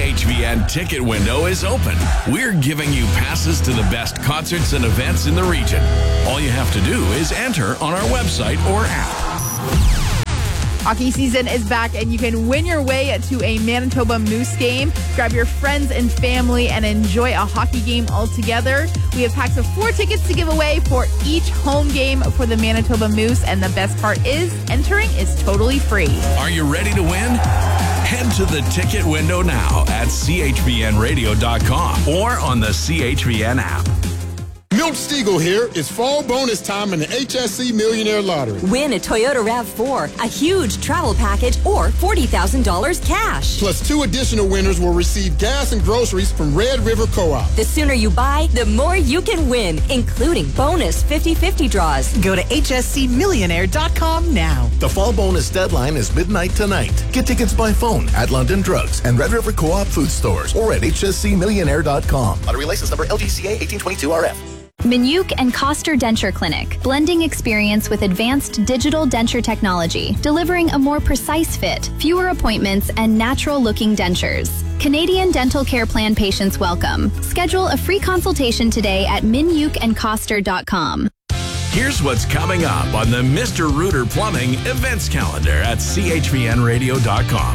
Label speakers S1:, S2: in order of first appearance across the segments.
S1: CHVN ticket window is open. We're giving you passes to the best concerts and events in the region. All you have to do is enter on our website or app.
S2: Hockey season is back, and you can win your way to a Manitoba Moose game. Grab your friends and family and enjoy a hockey game all together. We have packs of 4 tickets to give away for each home game for the Manitoba Moose, and the best part is entering is totally free.
S1: Are you ready to win? Head to the ticket window now at chvnradio.com or on the CHVN app.
S3: Milt Stiegel here. It's fall bonus time in the HSC Millionaire Lottery.
S4: Win a Toyota RAV4, a huge travel package, or $40,000 cash.
S3: Plus 2 additional winners will receive gas and groceries from Red River Co-op.
S4: The sooner you buy, the more you can win, including bonus 50/50 draws.
S5: Go to hscmillionaire.com now.
S6: The fall bonus deadline is midnight tonight. Get tickets by phone at London Drugs and Red River Co-op food stores or at hscmillionaire.com. Lottery license number LGCA 1822RF.
S7: Minuk and Koster Denture Clinic, blending experience with advanced digital denture technology, delivering a more precise fit, fewer appointments, and natural-looking dentures. Canadian Dental Care Plan patients welcome. Schedule a free consultation today at minukandkoster.com.
S1: Here's what's coming up on the Mr. Rooter Plumbing events calendar at chvnradio.com.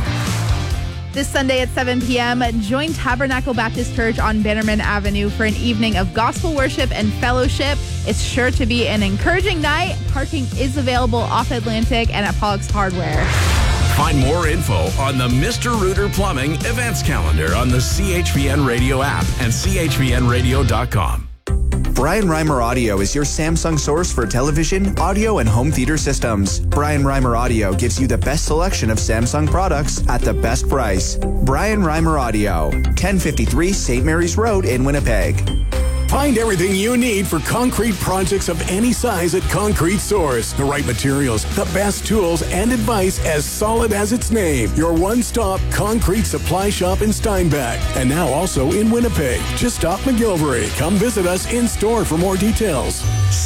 S2: This Sunday at 7 p.m., join Tabernacle Baptist Church on Bannerman Avenue for an evening of gospel worship and fellowship. It's sure to be an encouraging night. Parking is available off Atlantic and at Pollock's Hardware.
S1: Find more info on the Mr. Rooter Plumbing events calendar on the CHVN Radio app and chvnradio.com.
S8: Brian Reimer Audio is your Samsung source for television, audio, and home theater systems. Brian Reimer Audio gives you the best selection of Samsung products at the best price. Brian Reimer Audio, 1053 St. Mary's Road in Winnipeg.
S9: Find everything you need for concrete projects of any size at Concrete Source. The right materials, the best tools, and advice as solid as its name. Your one-stop concrete supply shop in Steinbach. And now also in Winnipeg. Just off McGilvery. Come visit us in-store for more details.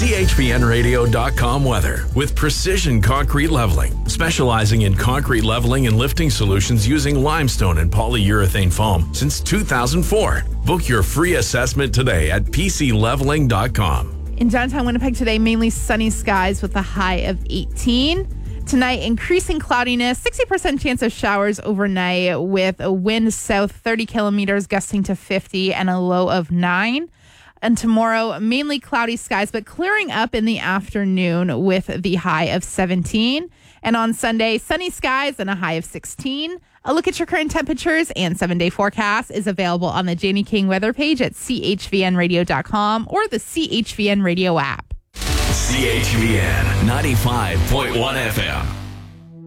S1: CHVNradio.com weather with Precision Concrete Leveling. Specializing in concrete leveling and lifting solutions using limestone and polyurethane foam since 2004. Book your free assessment today at PCLeveling.com.
S2: In downtown Winnipeg today, mainly sunny skies with a high of 18. Tonight, increasing cloudiness, 60% chance of showers overnight with a wind south 30 kilometers gusting to 50 and a low of 9. And tomorrow, mainly cloudy skies, but clearing up in the afternoon with the high of 17. And on Sunday, sunny skies and a high of 16. A look at your current temperatures and 7-day forecast is available on the Janie King weather page at chvnradio.com or the CHVN Radio app.
S1: CHVN 95.1 FM.